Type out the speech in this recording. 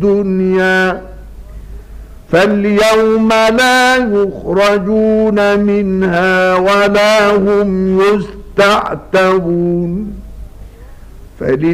الدنيا فاليوم لا يخرجون منها ولا هم يستعتبون